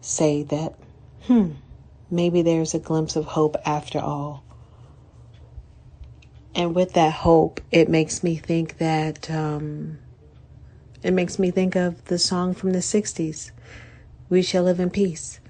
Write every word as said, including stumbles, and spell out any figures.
say that, hmm, maybe there's a glimpse of hope after all. And with that hope, it makes me think that, um, it makes me think of the song from the sixties, We Shall Live in Peace.